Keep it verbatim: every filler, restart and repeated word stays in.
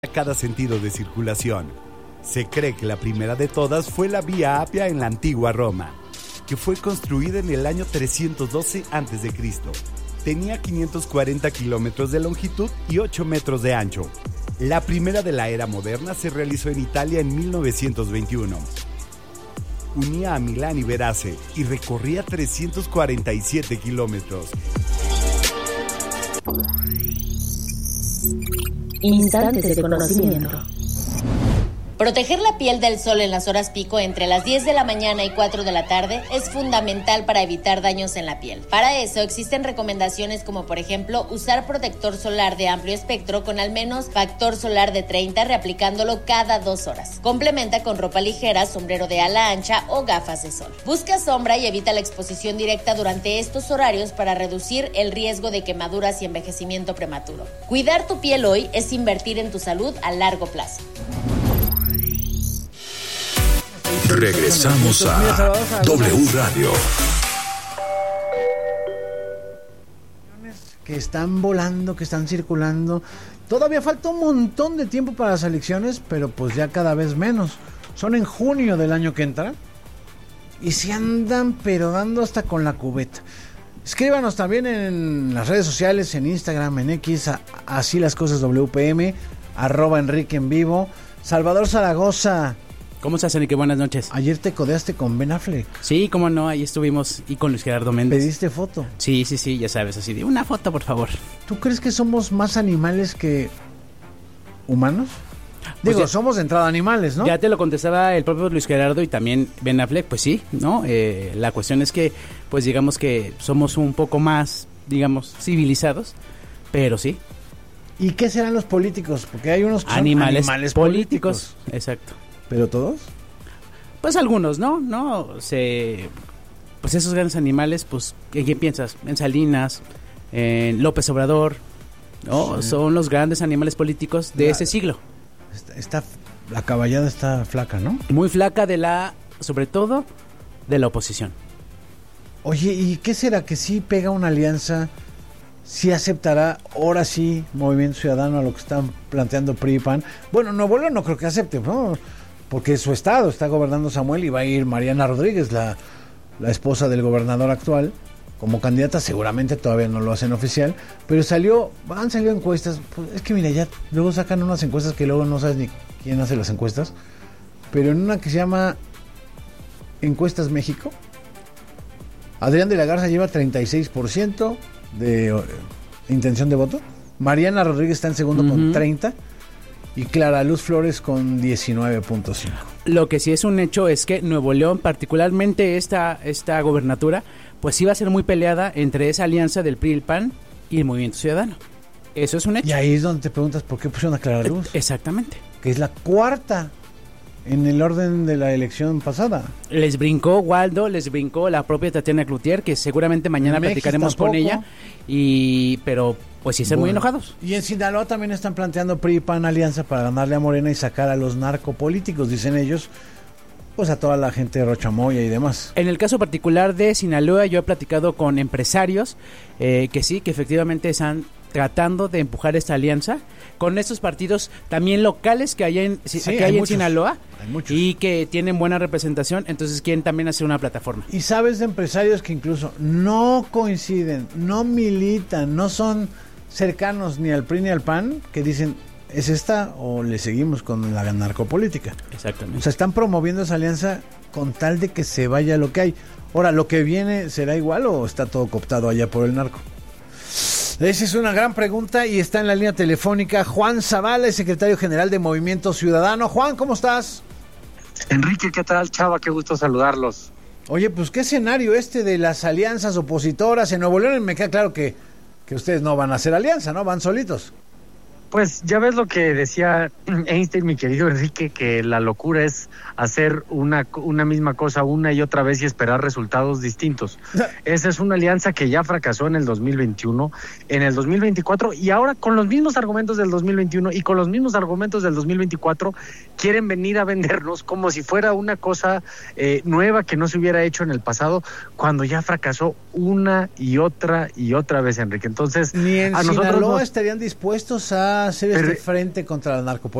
a cada sentido de circulación. Se cree que la primera de todas fue la Vía Apia en la antigua Roma, que fue construida en el año trescientos doce antes de Cristo. Tenía quinientos cuarenta kilómetros de longitud y ocho metros de ancho. La primera de la era moderna se realizó en Italia en mil novecientos veintiuno. Unía a Milán y Verace y recorría trescientos cuarenta y siete kilómetros. Instantes de conocimiento. Proteger la piel del sol en las horas pico entre las diez de la mañana y cuatro de la tarde es fundamental para evitar daños en la piel. Para eso existen recomendaciones como por ejemplo usar protector solar de amplio espectro con al menos factor solar de treinta, reaplicándolo cada dos horas. Complementa con ropa ligera, sombrero de ala ancha o gafas de sol. Busca sombra y evita la exposición directa durante estos horarios para reducir el riesgo de quemaduras y envejecimiento prematuro. Cuidar tu piel hoy es invertir en tu salud a largo plazo. Regresamos a W Radio. Que están volando, que están circulando. Todavía falta un montón de tiempo para las elecciones, pero pues ya cada vez menos. Son en junio del año que entra. Y se andan pero dando hasta con la cubeta. Escríbanos también en las redes sociales, en Instagram, en X, a, así las cosas W P M, arroba Enrique en vivo. Salvador Zaragoza. ¿Cómo estás, Enrique? Buenas noches. Ayer te codeaste con Ben Affleck. Sí, cómo no, ahí estuvimos y con Luis Gerardo Méndez. ¿Pediste foto? Sí, sí, sí, ya sabes, así de una foto, por favor. ¿Tú crees que somos más animales que humanos? Pues Digo, ya, somos de entrada animales, ¿no? Ya te lo contestaba el propio Luis Gerardo y también Ben Affleck, pues sí, ¿no? Eh, la cuestión es que, pues digamos que somos un poco más, digamos, civilizados, pero sí. ¿Y qué serán los políticos? Porque hay unos que animales, son animales políticos. políticos. Exacto. ¿Pero todos? Pues algunos, ¿no? No, se... Pues esos grandes animales, pues, ¿en quién piensas? En Salinas, en López Obrador, ¿no? Sí. Son los grandes animales políticos de la, ese siglo. Está, está, la caballada está flaca, ¿no? Muy flaca de la, sobre todo, de la oposición. Oye, ¿y qué será? ¿Que sí pega una alianza? ¿Sí aceptará ahora sí Movimiento Ciudadano a lo que están planteando P R I y P A N? Bueno, Nuevo León no creo que acepte, ¿no? Porque es su estado, está gobernando Samuel y va a ir Mariana Rodríguez, la, la esposa del gobernador actual, como candidata. Seguramente todavía no lo hacen oficial, pero salió, han salido encuestas. Pues es que mira, ya luego sacan unas encuestas que luego no sabes ni quién hace las encuestas, pero en una que se llama Encuestas México, Adrián de la Garza lleva treinta y seis por ciento de uh, intención de voto, Mariana Rodríguez está en segundo uh-huh. con treinta y Clara Luz Flores con diecinueve punto cinco. Lo que sí es un hecho es que Nuevo León, particularmente esta, esta gobernatura, pues sí va a ser muy peleada entre esa alianza del P R I, el P A N y el Movimiento Ciudadano. Eso es un hecho. Y ahí es donde te preguntas por qué pusieron a Clara Luz. Exactamente. Que es la cuarta en el orden de la elección pasada. Les brincó Waldo, les brincó la propia Tatiana Cloutier, que seguramente mañana en platicaremos con ella, y pero pues sí están bueno, muy enojados. Y en Sinaloa también están planteando P R I y P A N alianza para ganarle a Morena y sacar a los narcopolíticos, dicen ellos, pues a toda la gente de Rochamoya y demás. En el caso particular de Sinaloa, yo he platicado con empresarios eh, que sí, que efectivamente están tratando de empujar esta alianza con estos partidos también locales que hay en, sí, que hay hay en Sinaloa hay y que tienen buena representación, entonces quieren también hacer una plataforma. Y sabes de empresarios que incluso no coinciden, no militan, no son cercanos ni al P R I ni al P A N, que dicen, ¿es esta o le seguimos con la narcopolítica? Exactamente. O sea, están promoviendo esa alianza con tal de que se vaya lo que hay. Ahora, ¿lo que viene será igual o está todo cooptado allá por el narco? Esa es una gran pregunta y está en la línea telefónica Juan Zavala, el secretario general de Movimiento Ciudadano. Juan, ¿cómo estás? Enrique, ¿qué tal, Chava? Qué gusto saludarlos. Oye, pues qué escenario este de las alianzas opositoras en Nuevo León. Me queda claro que, que ustedes no van a hacer alianza, ¿no? Van solitos. Pues ya ves lo que decía Einstein, mi querido Enrique, que la locura es hacer una, una misma cosa una y otra vez y esperar resultados distintos. Esa es una alianza que ya fracasó en el dos mil veintiuno, en el dos mil veinticuatro, y ahora con los mismos argumentos del dos mil veintiuno y con los mismos argumentos del dos mil veinticuatro quieren venir a vendernos como si fuera una cosa eh, nueva que no se hubiera hecho en el pasado, cuando ya fracasó una y otra y otra vez, Enrique. Entonces, ni en a nosotros Sinaloa nos... estarían dispuestos a va a hacer Pero- este frente contra la narcopolicía?